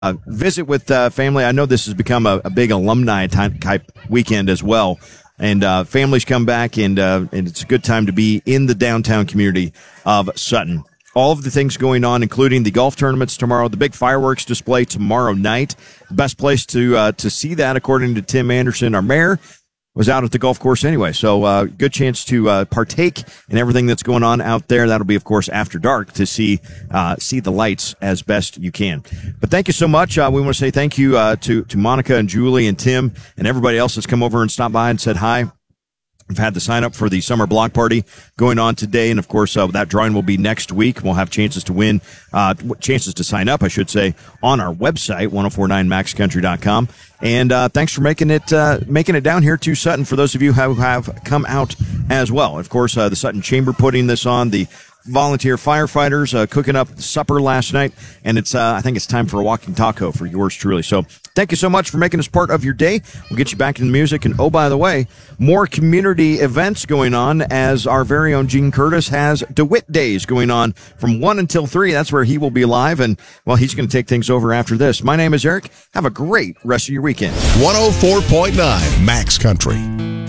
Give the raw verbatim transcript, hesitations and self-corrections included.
uh, visit with uh, family. I know this has become a, a big alumni type weekend as well. And uh, families come back, and, uh, and it's a good time to be in the downtown community of Sutton. All of the things going on, including the golf tournaments tomorrow, the big fireworks display tomorrow night. The best place to uh, to see that, according to Tim Anderson, our mayor, was out at the golf course anyway. So uh, good chance to uh, partake in everything that's going on out there. That'll be, of course, after dark to see uh, see the lights as best you can. But thank you so much. Uh, we want to say thank you uh, to, to Monica and Julie and Tim and everybody else that's come over and stopped by and said hi. We've had the sign up for the summer block party going on today. And of course, uh, that drawing will be next week. We'll have chances to win, uh, chances to sign up, I should say, on our website, ten forty-nine max country dot com. And, uh, thanks for making it, uh, making it down here to Sutton for those of you who have come out as well. Of course, uh, the Sutton Chamber putting this on, the volunteer firefighters uh, cooking up supper last night, and it's uh, I think it's time for a walking taco for yours truly. So thank you so much for making this part of your day. We'll get you back in the music, and oh, by the way, more community events going on as our very own Gene Curtis has DeWitt Days going on from one until three. That's where he will be live, and well, he's going to take things over after this. My name is Eric. Have a great rest of your weekend. one oh four point nine Max Country.